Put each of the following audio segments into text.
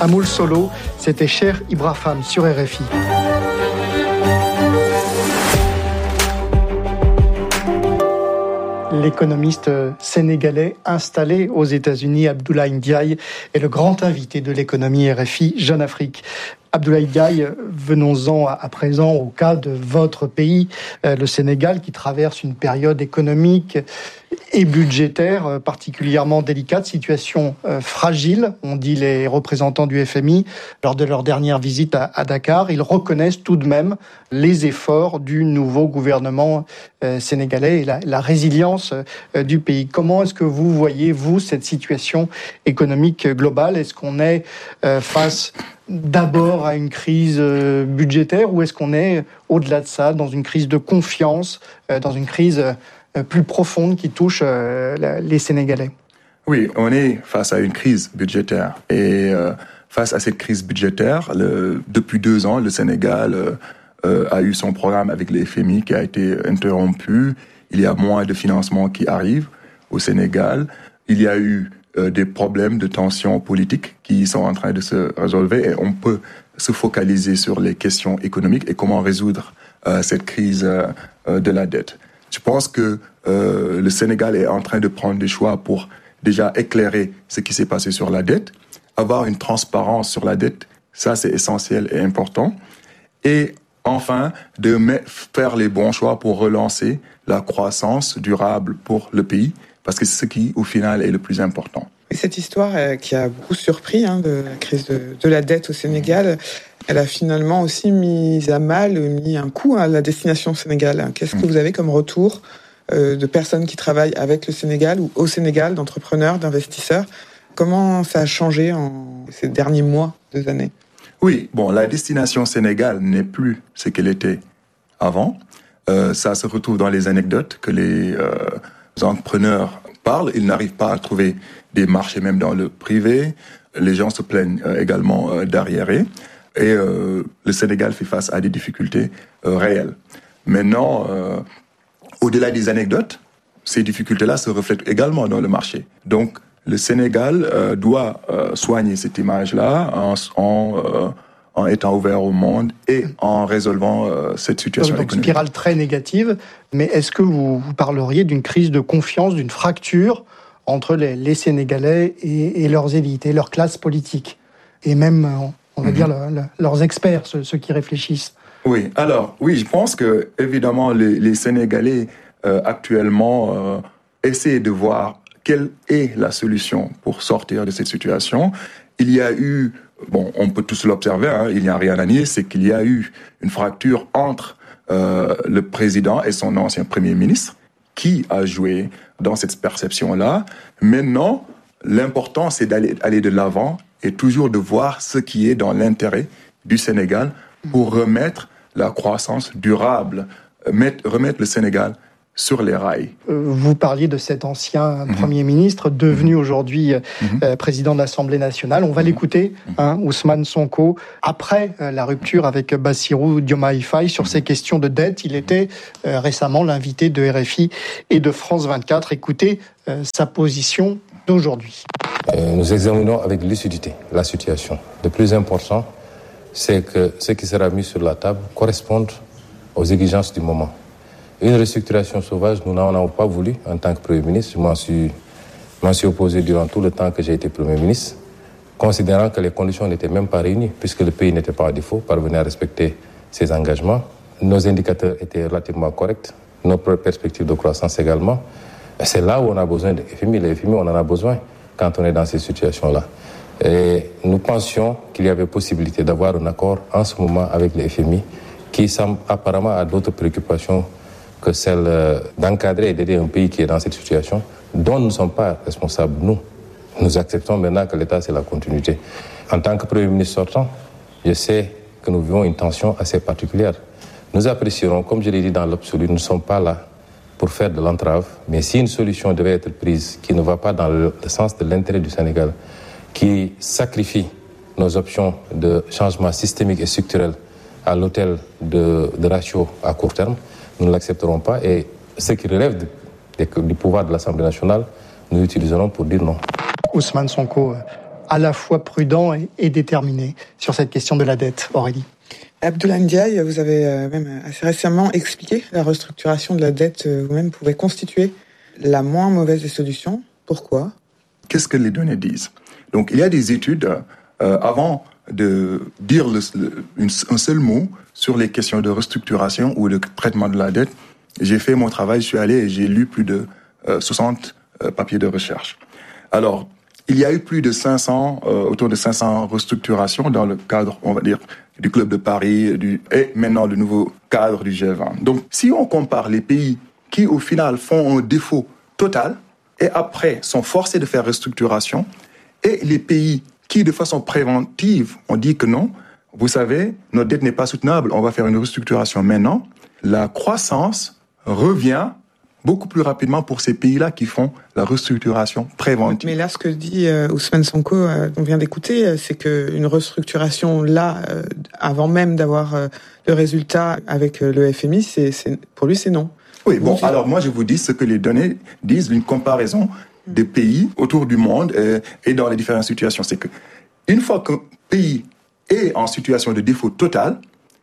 Amoul Solo, c'était Cher Ibrahim sur RFI. L'économiste sénégalais installé aux États-Unis, Abdoulaye Ndiaye, est le grand invité de l'économie RFI Jeune Afrique. Abdoulaye Ndiaye, venons-en à présent au cas de votre pays, le Sénégal, qui traverse une période économique et budgétaire particulièrement délicate, situation fragile, ont dit les représentants du FMI lors de leur dernière visite à Dakar. Ils reconnaissent tout de même les efforts du nouveau gouvernement sénégalais et la résilience du pays. Comment est-ce que vous voyez, vous, cette situation économique globale ? Est-ce qu'on est face d'abord à une crise budgétaire ou est-ce qu'on est, au-delà de ça, dans une crise de confiance, dans une crise plus profonde qui touche les Sénégalais? Oui, on est face à une crise budgétaire. Et face à cette crise budgétaire, depuis 2 ans, le Sénégal a eu son programme avec le FMI qui a été interrompu. Il y a moins de financement qui arrive au Sénégal. Il y a eu des problèmes de tensions politiques qui sont en train de se résolver et on peut se focaliser sur les questions économiques et comment résoudre cette crise de la dette. Je pense que le Sénégal est en train de prendre des choix pour déjà éclairer ce qui s'est passé sur la dette, avoir une transparence sur la dette, ça c'est essentiel et important, et enfin de faire les bons choix pour relancer la croissance durable pour le pays, parce que c'est ce qui, au final, est le plus important. Et cette histoire qui a beaucoup surpris de la crise de la dette au Sénégal, elle a finalement aussi mis un coup à la destination Sénégal. Qu'est-ce que vous avez comme retour de personnes qui travaillent avec le Sénégal ou au Sénégal, d'entrepreneurs, d'investisseurs? Comment ça a changé en ces derniers mois, 2 années? Oui, la destination Sénégal n'est plus ce qu'elle était avant. Ça se retrouve dans les anecdotes que les entrepreneurs parlent. Ils n'arrivent pas à trouver des marchés même dans le privé. Les gens se plaignent également d'arriérés. Et le Sénégal fait face à des difficultés réelles. Maintenant, au-delà des anecdotes, ces difficultés-là se reflètent également dans le marché. Donc, le Sénégal doit soigner cette image-là en étant ouvert au monde et en résolvant cette situation économique. Donc, spirale très négative, mais est-ce que vous parleriez d'une crise de confiance, d'une fracture entre les Sénégalais et leurs élites, et leur classe politique, et même, on va dire, leurs experts, ceux qui réfléchissent? Oui, je pense que, évidemment, les Sénégalais actuellement essaient de voir quelle est la solution pour sortir de cette situation. Il y a eu, on peut tous l'observer, il n'y a rien à nier, c'est qu'il y a eu une fracture entre le président et son ancien premier ministre, qui a joué dans cette perception-là. Maintenant, l'important, c'est d'aller de l'avant et toujours de voir ce qui est dans l'intérêt du Sénégal pour remettre la croissance durable, remettre le Sénégal sur les rails. Vous parliez de cet ancien Premier ministre, devenu aujourd'hui président de l'Assemblée nationale. On va l'écouter, Ousmane Sonko, après la rupture avec Bassirou Diomaye Faye sur ces questions de dette. Il était récemment l'invité de RFI et de France 24. Écoutez sa position d'aujourd'hui. Nous examinons avec lucidité la situation. Le plus important, c'est que ce qui sera mis sur la table corresponde aux exigences du moment. Une restructuration sauvage, nous n'en avons pas voulu en tant que Premier ministre. Je m'en suis opposé durant tout le temps que j'ai été Premier ministre, considérant que les conditions n'étaient même pas réunies, puisque le pays n'était pas à défaut, parvenait à respecter ses engagements. Nos indicateurs étaient relativement corrects, nos perspectives de croissance également. Et c'est là où on a besoin de FMI. Les FMI, on en a besoin quand on est dans ces situations-là. Et nous pensions qu'il y avait possibilité d'avoir un accord en ce moment avec les FMI, qui semble apparemment à d'autres préoccupations que celle d'encadrer et d'aider un pays qui est dans cette situation, dont nous ne sommes pas responsables, nous. Nous acceptons maintenant que l'État, c'est la continuité. En tant que Premier ministre sortant, je sais que nous vivons une tension assez particulière. Nous apprécierons, comme je l'ai dit dans l'absolu, nous ne sommes pas là pour faire de l'entrave, mais si une solution devait être prise qui ne va pas dans le sens de l'intérêt du Sénégal, qui sacrifie nos options de changement systémique et structurel à l'autel de ratios à court terme, nous ne l'accepterons pas et ce qui relève du pouvoir de l'Assemblée nationale, nous l'utiliserons pour dire non. Ousmane Sonko, à la fois prudent et déterminé sur cette question de la dette. Aurélie. Abdoulaye Ndiaye, vous avez même assez récemment expliqué que la restructuration de la dette vous-même pouvait constituer la moins mauvaise des solutions. Pourquoi ? Qu'est-ce que les données disent ? Donc, il y a des études, avant de dire un seul mot sur les questions de restructuration ou de traitement de la dette, j'ai fait mon travail, je suis allé et j'ai lu plus de 60 papiers de recherche. Alors, il y a eu plus de 500, autour de 500 restructurations dans le cadre, on va dire, du Club de Paris et maintenant le nouveau cadre du G20. Donc, si on compare les pays qui, au final, font un défaut total et après sont forcés de faire restructuration et les pays qui, de façon préventive, ont dit que non, vous savez, notre dette n'est pas soutenable, on va faire une restructuration maintenant, la croissance revient beaucoup plus rapidement pour ces pays-là qui font la restructuration préventive. Mais là, ce que dit Ousmane Sonko, on vient d'écouter, c'est qu'une restructuration là, avant même d'avoir le résultat avec le FMI, pour lui, c'est non. Oui, bon, alors moi je vous dis ce que les données disent, une comparaison des pays autour du monde et dans les différentes situations. C'est que une fois qu'un pays est en situation de défaut total,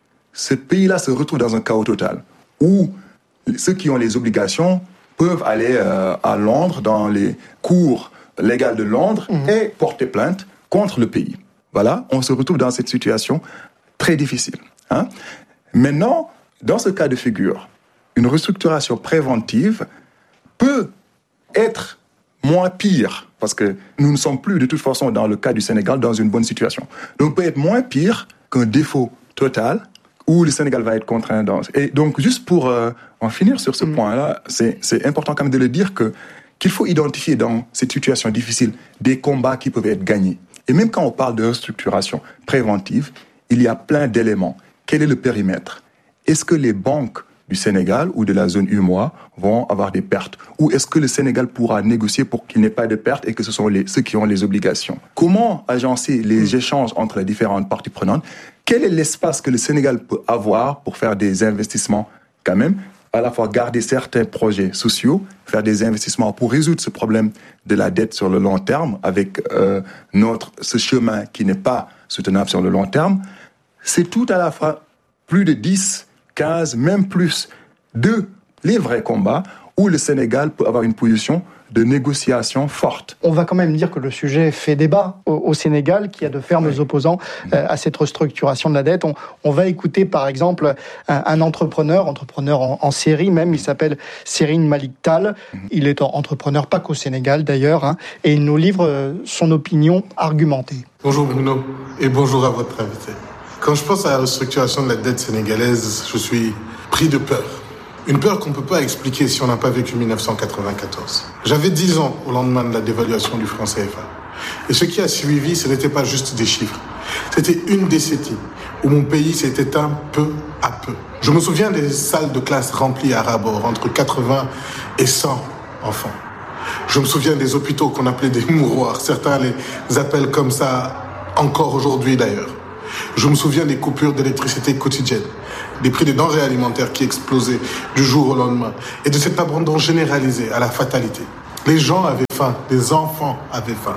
ce pays-là se retrouve dans un chaos total, où ceux qui ont les obligations peuvent aller à Londres, dans les cours légales de Londres, et porter plainte contre le pays. Voilà, on se retrouve dans cette situation très difficile. Hein? Maintenant, dans ce cas de figure, une restructuration préventive peut être moins pire, parce que nous ne sommes plus de toute façon, dans le cas du Sénégal, dans une bonne situation. Donc, peut être moins pire qu'un défaut total, où le Sénégal va être contraint dans... Et donc, juste pour en finir sur ce point-là, c'est important quand même de le dire qu'il faut identifier dans cette situation difficile des combats qui peuvent être gagnés. Et même quand on parle de restructuration préventive, il y a plein d'éléments. Quel est le périmètre ? Est-ce que les banques du Sénégal ou de la zone UEMOA vont avoir des pertes? Ou est-ce que le Sénégal pourra négocier pour qu'il n'ait pas de pertes et que ce sont ceux qui ont les obligations? Comment agencer les échanges entre les différentes parties prenantes? Quel est l'espace que le Sénégal peut avoir pour faire des investissements quand même, à la fois garder certains projets sociaux, faire des investissements pour résoudre ce problème de la dette sur le long terme avec ce chemin qui n'est pas soutenable sur le long terme? C'est tout à la fois plus de 10, 15, même plus de les vrais combats où le Sénégal peut avoir une position de négociation forte. On va quand même dire que le sujet fait débat au Sénégal, qui a de fermes opposants à cette restructuration de la dette. On va écouter par exemple un entrepreneur en série même, il s'appelle Serine Malik Tall. Il est entrepreneur pas qu'au Sénégal d'ailleurs, et il nous livre son opinion argumentée. Bonjour Bruno, et bonjour à votre invité. Quand je pense à la restructuration de la dette sénégalaise, je suis pris de peur. Une peur qu'on ne peut pas expliquer si on n'a pas vécu 1994. J'avais 10 ans au lendemain de la dévaluation du franc CFA. Et ce qui a suivi, ce n'était pas juste des chiffres. C'était une décennie où mon pays s'est éteint peu à peu. Je me souviens des salles de classe remplies à ras-bord, entre 80 et 100 enfants. Je me souviens des hôpitaux qu'on appelait des mouroirs. Certains les appellent comme ça encore aujourd'hui d'ailleurs. Je me souviens des coupures d'électricité quotidiennes, des prix des denrées alimentaires qui explosaient du jour au lendemain et de cet abandon généralisé à la fatalité. Les gens avaient faim, les enfants avaient faim.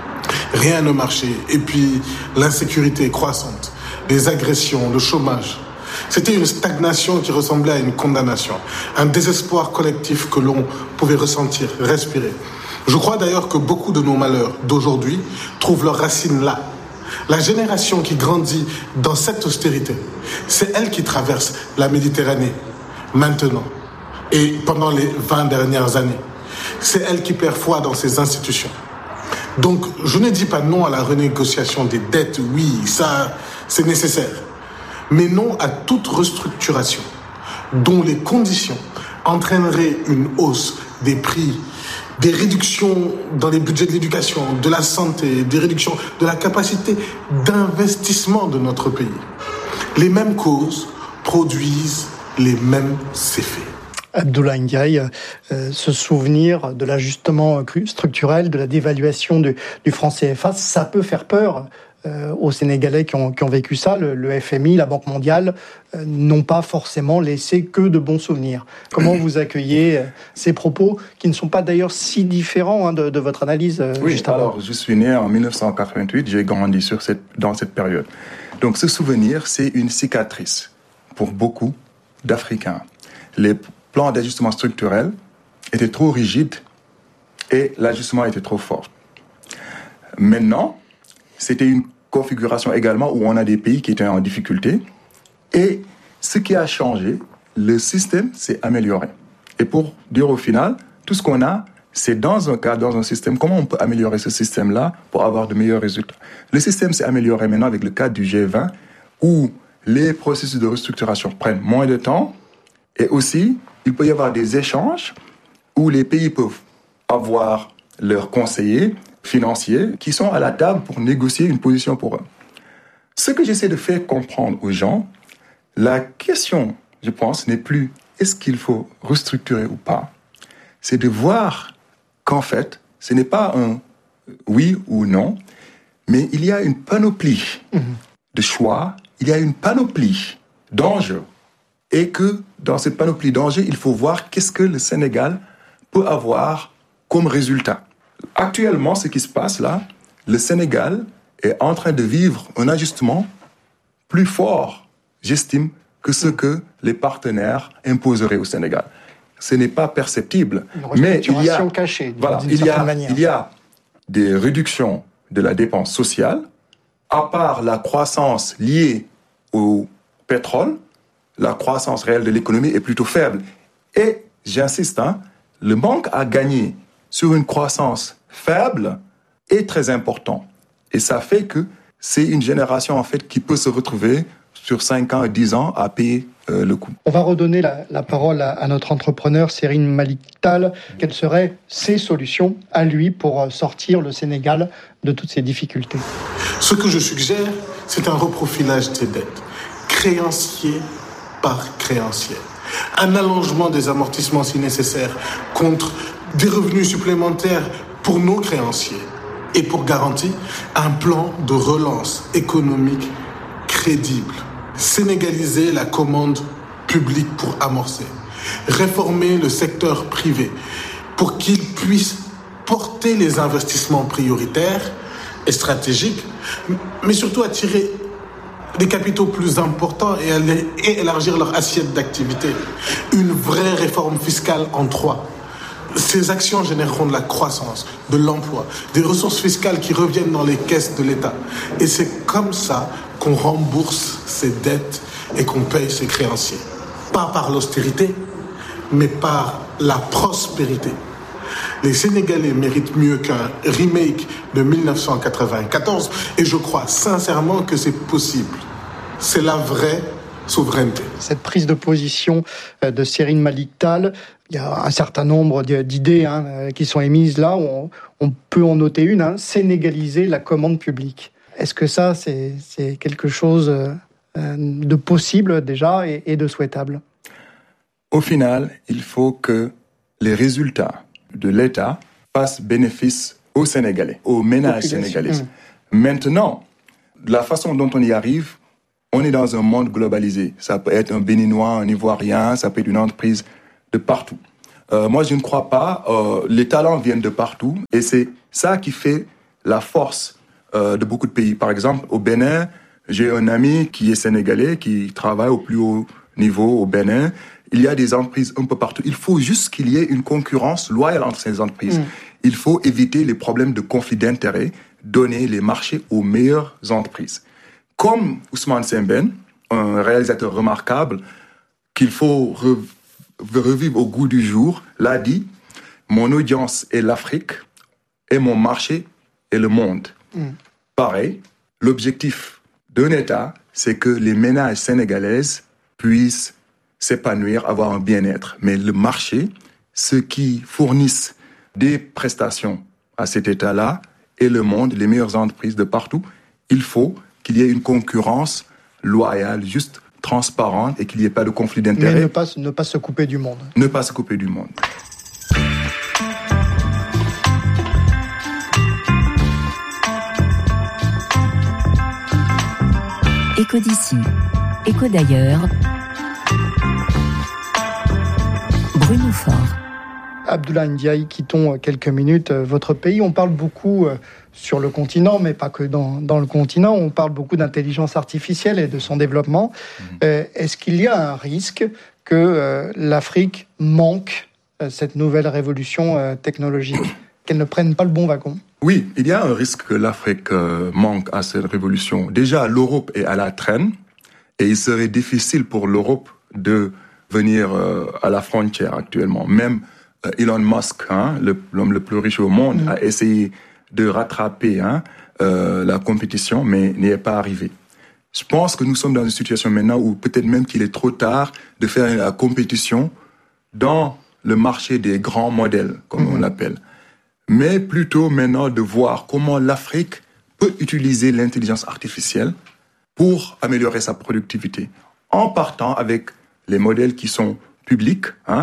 Rien ne marchait et puis l'insécurité croissante, les agressions, le chômage. C'était une stagnation qui ressemblait à une condamnation, un désespoir collectif que l'on pouvait ressentir, respirer. Je crois d'ailleurs que beaucoup de nos malheurs d'aujourd'hui trouvent leurs racines là. La génération qui grandit dans cette austérité, c'est elle qui traverse la Méditerranée maintenant et pendant les 20 dernières années. C'est elle qui perd foi dans ses institutions. Donc, je ne dis pas non à la renégociation des dettes, oui, ça, c'est nécessaire. Mais non à toute restructuration dont les conditions entraîneraient une hausse des prix, des réductions dans les budgets de l'éducation, de la santé, des réductions de la capacité d'investissement de notre pays. Les mêmes causes produisent les mêmes effets. Abdoulaye Ndiaye, se souvenir de l'ajustement structurel, de la dévaluation du franc CFA, ça peut faire peur aux Sénégalais qui ont vécu ça. Le FMI, la Banque mondiale n'ont pas forcément laissé que de bons souvenirs. Comment vous accueillez ces propos qui ne sont pas d'ailleurs si différents de votre analyse juste avant? Alors, je suis né en 1988, j'ai grandi dans cette période. Donc ce souvenir, c'est une cicatrice pour beaucoup d'Africains. Les plans d'ajustement structurel étaient trop rigides et l'ajustement était trop fort. Maintenant, c'était une configuration également où on a des pays qui étaient en difficulté. Et ce qui a changé, le système s'est amélioré. Et pour dire au final, tout ce qu'on a, c'est dans un système. Comment on peut améliorer ce système-là pour avoir de meilleurs résultats? Le système s'est amélioré maintenant avec le cadre du G20, où les processus de restructuration prennent moins de temps. Et aussi, il peut y avoir des échanges où les pays peuvent avoir leurs conseillers financiers qui sont à la table pour négocier une position pour eux. Ce que j'essaie de faire comprendre aux gens, la question, je pense, n'est plus est-ce qu'il faut restructurer ou pas. C'est de voir qu'en fait, ce n'est pas un oui ou non, mais il y a une panoplie de choix, il y a une panoplie d'enjeux. Et que dans cette panoplie d'enjeux, il faut voir qu'est-ce que le Sénégal peut avoir comme résultat. Actuellement, ce qui se passe là, le Sénégal est en train de vivre un ajustement plus fort, j'estime, que ce que les partenaires imposeraient au Sénégal. Ce n'est pas perceptible, mais il y a, cachée, il y a des réductions de la dépense sociale, à part la croissance liée au pétrole, la croissance réelle de l'économie est plutôt faible. Et, j'insiste, le manque à gagner sur une croissance faible est très important. Et ça fait que c'est une génération en fait qui peut se retrouver sur 5 ans et 10 ans à payer le coût. On va redonner la parole à notre entrepreneur Serigne Malick Tall. Quelles seraient ses solutions à lui pour sortir le Sénégal de toutes ces difficultés? Ce que je suggère, c'est un reprofilage des dettes, créancier par créancier. Un allongement des amortissements si nécessaire, contre des revenus supplémentaires pour nos créanciers et pour garantir un plan de relance économique crédible. Sénégaliser la commande publique pour amorcer. Réformer le secteur privé pour qu'il puisse porter les investissements prioritaires et stratégiques, mais surtout attirer des capitaux plus importants et élargir leur assiette d'activité. Une vraie réforme fiscale en 3. Ces actions généreront de la croissance, de l'emploi, des ressources fiscales qui reviennent dans les caisses de l'État. Et c'est comme ça qu'on rembourse ses dettes et qu'on paye ses créanciers. Pas par l'austérité, mais par la prospérité. Les Sénégalais méritent mieux qu'un remake de 1994 et je crois sincèrement que c'est possible. C'est la vraie souveraineté. Cette prise de position de Serigne Malick Tall, il y a un certain nombre d'idées qui sont émises là. On peut en noter une, sénégaliser la commande publique. Est-ce que ça, c'est quelque chose de possible déjà et de souhaitable? Au final, il faut que les résultats de l'État fassent bénéfice aux Sénégalais, aux ménages sénégalais. Maintenant, la façon dont on y arrive, on est dans un monde globalisé. Ça peut être un Béninois, un Ivoirien, ça peut être une entreprise de partout. Moi, je ne crois pas. Les talents viennent de partout et c'est ça qui fait la force de beaucoup de pays. Par exemple, au Bénin, j'ai un ami qui est sénégalais, qui travaille au plus haut niveau au Bénin. Il y a des entreprises un peu partout. Il faut juste qu'il y ait une concurrence loyale entre ces entreprises. Il faut éviter les problèmes de conflit d'intérêts, donner les marchés aux meilleures entreprises. Comme Ousmane Sembène, un réalisateur remarquable, qu'il faut revivre au goût du jour, l'a dit, mon audience est l'Afrique et mon marché est le monde. Pareil, l'objectif d'un État, c'est que les ménages sénégalaises puissent s'épanouir, avoir un bien-être. Mais le marché, ceux qui fournissent des prestations à cet État-là, et le monde, les meilleures entreprises de partout, il faut qu'il y ait une concurrence loyale, juste transparente et qu'il n'y ait pas de conflit d'intérêts. Mais ne pas se couper du monde. Ne pas se couper du monde. Écho d'ici, écho d'ailleurs. Bruno Faure. Abdoulaye Ndiaye, quittons quelques minutes votre pays. On parle beaucoup sur le continent, mais pas que dans le continent. On parle beaucoup d'intelligence artificielle et de son développement. Est-ce qu'il y a un risque que l'Afrique manque cette nouvelle révolution technologique, qu'elle ne prenne pas le bon wagon ? Oui, il y a un risque que l'Afrique manque à cette révolution. Déjà, l'Europe est à la traîne et il serait difficile pour l'Europe de venir à la frontière actuellement. Même Elon Musk, l'homme le plus riche au monde, a essayé de rattraper la compétition, mais n'y est pas arrivé. Je pense que nous sommes dans une situation maintenant où peut-être même qu'il est trop tard de faire la compétition dans le marché des grands modèles, comme on l'appelle. Mais plutôt maintenant de voir comment l'Afrique peut utiliser l'intelligence artificielle pour améliorer sa productivité, en partant avec les modèles qui sont publics.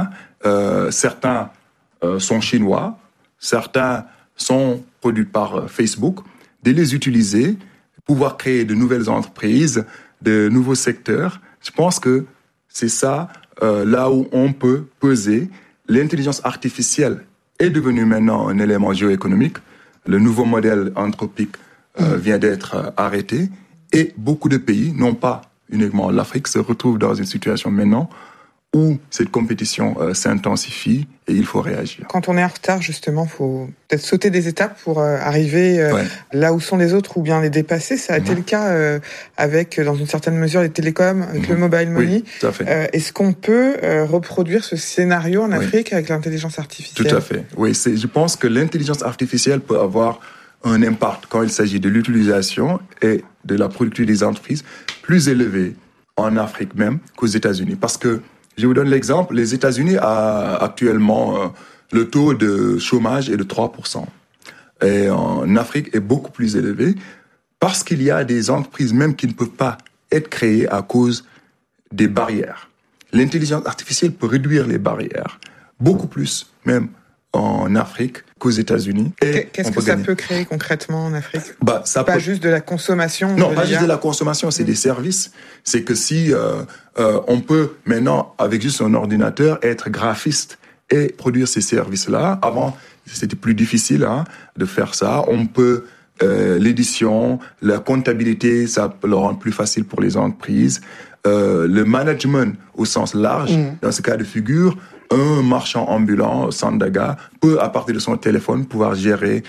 Certains sont chinois, certains sont produits par Facebook, de les utiliser, pouvoir créer de nouvelles entreprises, de nouveaux secteurs. Je pense que c'est ça, là où on peut peser. L'intelligence artificielle est devenue maintenant un élément géoéconomique. Le nouveau modèle anthropique vient d'être arrêté et beaucoup de pays, non pas uniquement l'Afrique, se retrouvent dans une situation maintenant où cette compétition s'intensifie et il faut réagir. Quand on est en retard, justement, il faut peut-être sauter des étapes pour arriver là où sont les autres ou bien les dépasser. Ça a été le cas avec, dans une certaine mesure, les télécoms, avec le mobile money. Oui, tout à fait. Est-ce qu'on peut reproduire ce scénario en Afrique avec l'intelligence artificielle ? Tout à fait. Oui, je pense que l'intelligence artificielle peut avoir un impact quand il s'agit de l'utilisation et de la productivité des entreprises plus élevé en Afrique même qu'aux États-Unis. Parce que je vous donne l'exemple, les États-Unis ont actuellement le taux de chômage est de 3%. Et en Afrique est beaucoup plus élevé parce qu'il y a des entreprises même qui ne peuvent pas être créées à cause des barrières. L'intelligence artificielle peut réduire les barrières, beaucoup plus même en Afrique qu'aux États-Unis. Qu'est-ce que ça peut créer concrètement en Afrique ? Ça pas peut... juste de la consommation. Non, pas juste de la consommation, c'est des services. C'est que si on peut maintenant, avec juste un ordinateur, être graphiste et produire ces services-là. Avant, c'était plus difficile de faire ça. On peut l'édition, la comptabilité, ça peut le rendre plus facile pour les entreprises. Le management au sens large, dans ce cas de figure, un marchand ambulant, Sandaga, peut, à partir de son téléphone, pouvoir gérer